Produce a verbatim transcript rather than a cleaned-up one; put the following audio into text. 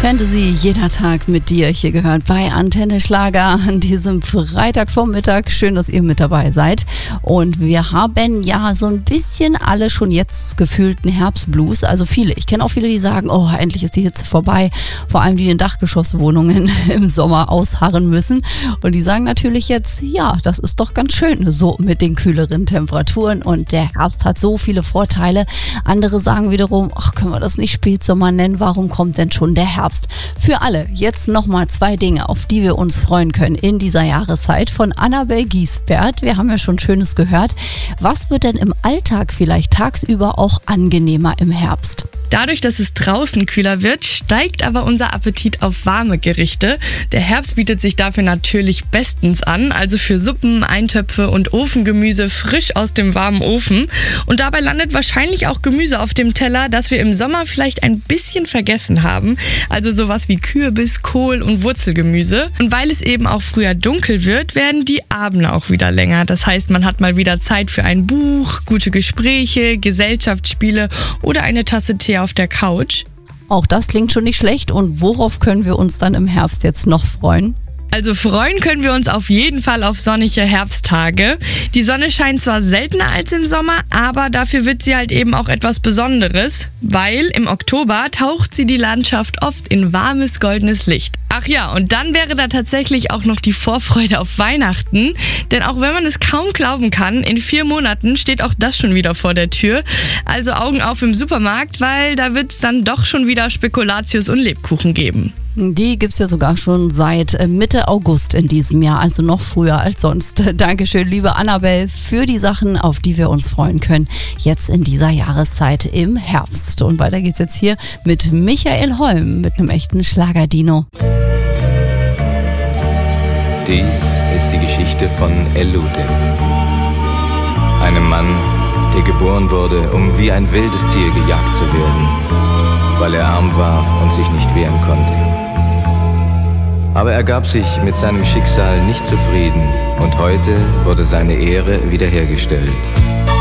Fantasy, jeder Tag mit dir. Hier gehört bei Antenne Schlager an diesem Freitagvormittag. Schön, dass ihr mit dabei seid. Und wir haben ja so ein bisschen alle schon jetzt gefühlten Herbstblues. Also viele. Ich kenne auch viele, die sagen, oh, endlich ist die Hitze vorbei. Vor allem die in Dachgeschosswohnungen im Sommer ausharren müssen. Und die sagen natürlich jetzt, ja, das ist doch ganz schön so mit den kühleren Temperaturen. Und der Herbst hat so viele Vorteile. Andere sagen wiederum, ach, können wir das nicht Spätsommer nennen? Warum kommt denn schon der Herbst? Für alle jetzt nochmal zwei Dinge, auf die wir uns freuen können in dieser Jahreszeit von Annabel Giesbert. Wir haben ja schon Schönes gehört. Was wird denn im Alltag vielleicht tagsüber auch angenehmer im Herbst? Dadurch, dass es draußen kühler wird, steigt aber unser Appetit auf warme Gerichte. Der Herbst bietet sich dafür natürlich bestens an, also für Suppen, Eintöpfe und Ofengemüse frisch aus dem warmen Ofen. Und dabei landet wahrscheinlich auch Gemüse auf dem Teller, das wir im Sommer vielleicht ein bisschen vergessen haben. Also sowas wie Kürbis, Kohl und Wurzelgemüse. Und weil es eben auch früher dunkel wird, werden die Abende auch wieder länger. Das heißt, man hat mal wieder Zeit für ein Buch, gute Gespräche, Gesellschaftsspiele oder eine Tasse Tee auf der Couch. Auch das klingt schon nicht schlecht. Und worauf können wir uns dann im Herbst jetzt noch freuen? Also freuen können wir uns auf jeden Fall auf sonnige Herbsttage. Die Sonne scheint zwar seltener als im Sommer, aber dafür wird sie halt eben auch etwas Besonderes, weil im Oktober taucht sie die Landschaft oft in warmes, goldenes Licht. Ach ja, und dann wäre da tatsächlich auch noch die Vorfreude auf Weihnachten. Denn auch wenn man es kaum glauben kann, in vier Monaten steht auch das schon wieder vor der Tür. Also Augen auf im Supermarkt, weil da wird es dann doch schon wieder Spekulatius und Lebkuchen geben. Die gibt es ja sogar schon seit Mitte August in diesem Jahr, also noch früher als sonst. Dankeschön, liebe Annabel, für die Sachen, auf die wir uns freuen können, jetzt in dieser Jahreszeit im Herbst. Und weiter geht's jetzt hier mit Michael Holm, mit einem echten Schlagerdino. Dies ist die Geschichte von Elude, einem Mann, der geboren wurde, um wie ein wildes Tier gejagt zu werden, weil er arm war und sich nicht wehren konnte. Aber er gab sich mit seinem Schicksal nicht zufrieden und heute wurde seine Ehre wiederhergestellt.